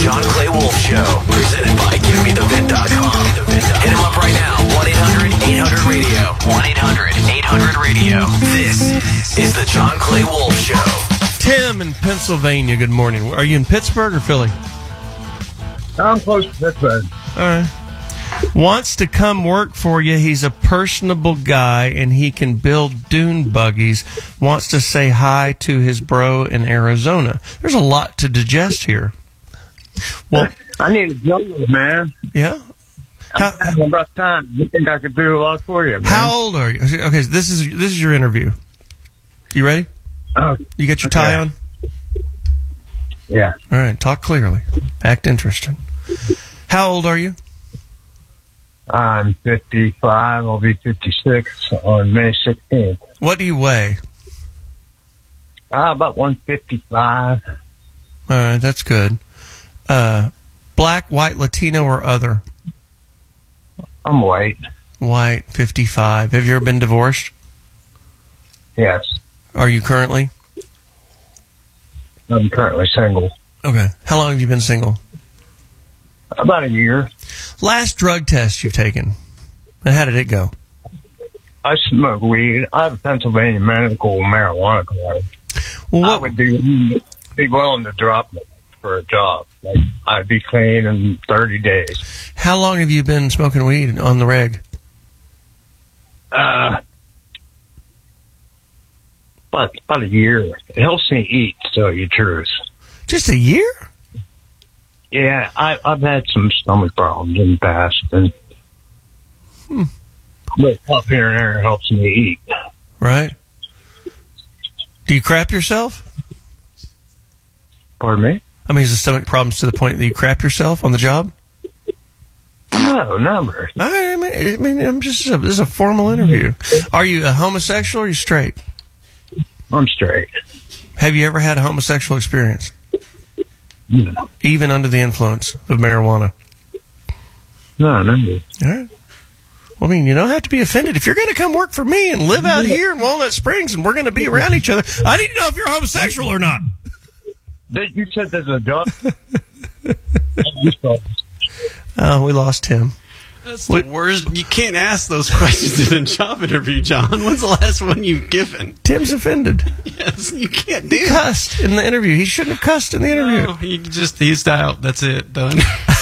John Clay Wolf Show, presented by GiveMeTheVent.com. Hit him up right now, 1-800-800-RADIO. 1-800-800-RADIO. This is the John Clay Wolf Show. Tim in Pennsylvania, good morning. Are you in Pittsburgh or Philly? I'm close to Pittsburgh. All right. Wants to come work for you. He's a personable guy, and he can build dune buggies. Wants to say hi to his bro in Arizona. There's a lot to digest here. Well, I need a job, man. yeah. I'm having a rough time. You think I could do a lot for you, man? How old are you? Okay, so this is your interview. You ready? Oh, You got your tie on? yeah. All right, talk clearly. Act interesting. How old are you? I'm 55. I'll be 56 on May 16th. What do you weigh? About 155. All right, that's good. Black, white, Latino, or other? I'm white. White, 55. Have you ever been divorced? Yes. Are you currently? I'm currently single. Okay. How long have you been single? About a year. Last drug test you've taken. And how did it go? I smoke weed. I have a Pennsylvania medical marijuana card. Well, I what, would be willing to drop it for a job. Like, I'd be clean in 30 days. how long have you been smoking weed on the reg? About a year. It helps me eat, to tell you the truth. Just a year? Yeah, I've had some stomach problems in the past, and but up here and there helps me eat. Right. Do you crap yourself? Pardon me? I mean, is the stomach problems to the point that you crap yourself on the job? No, never. I mean, this is a formal interview. Are you a homosexual or are you straight? I'm straight. Have you ever had a homosexual experience? No, Even under the influence of marijuana? no. All right. Well, I mean, you don't have to be offended. If you're going to come work for me and live out here in Walnut Springs and we're going to be around each other, I need to know if you're homosexual or not. You said there's a job? Oh, we lost him. That's the worst. You can't ask those questions in a job interview, John. When's the last one you've given? Tim's offended. Yes, you can't do He that. cussed in the interview. He shouldn't have cussed in the interview. No, he's out. That's it. Done.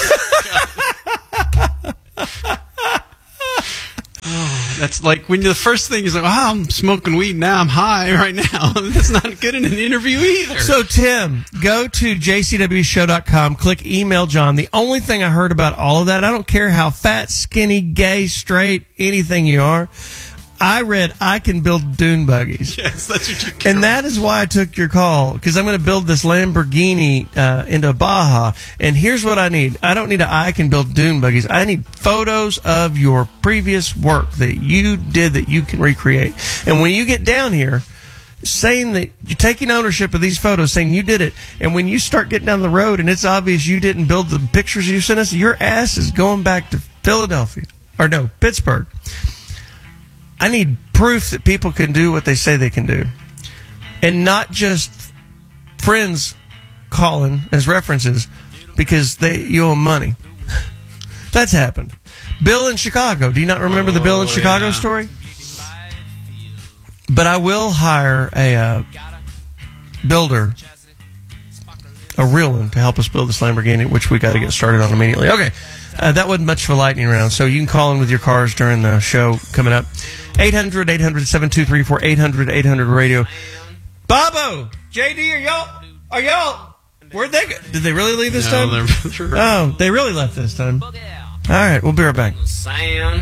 Oh, that's like when the first thing is like, oh, I'm smoking weed now. I'm high right now. That's not good in an interview either. So, Tim, go to jcwshow.com, click email John. The only thing I heard about all of that, I don't care how fat, skinny, gay, straight, anything you are, I read I can build dune buggies. Yes, that's what you care. And that is why I took your call, because I'm going to build this Lamborghini into Baja. And here's what I need. I don't need I can build dune buggies. I need photos of your previous work that you did that you can recreate. And when you get down here, saying that you're taking ownership of these photos, saying you did it, and when you start getting down the road and it's obvious you didn't build the pictures you sent us, your ass is going back to Philadelphia. Or no, Pittsburgh. I need proof that people can do what they say they can do. And not just friends calling as references because you owe them money. That's happened. Bill in Chicago. Do you not remember the Bill in Chicago story? But I will hire a builder, a real one, to help us build this Lamborghini, which we got to get started on immediately. Okay. That wasn't much of a lightning round, so you can call in with your cars during the show coming up. 800-800-7234, 800-800-RADIO. Bobo, JD, are y'all, where'd they go? Did they really leave this time? They're Oh, they really left this time. All right, we'll be right back. Sam.